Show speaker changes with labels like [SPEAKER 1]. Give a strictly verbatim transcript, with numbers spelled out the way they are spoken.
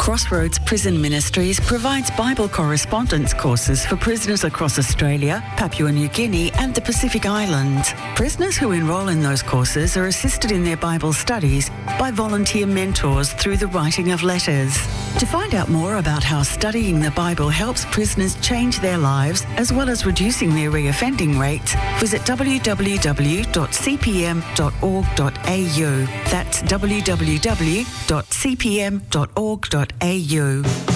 [SPEAKER 1] Crossroads Prison Ministries provides Bible correspondence courses for prisoners across Australia, Papua New Guinea and the Pacific Islands. Prisoners who enrol in those courses are assisted in their Bible studies by volunteer mentors through the writing of letters. To find out more about how studying the Bible helps prisoners change their lives as well as reducing their reoffending rates, visit w w w dot c p m dot org dot a u. That's w w w dot c p m dot org dot a u.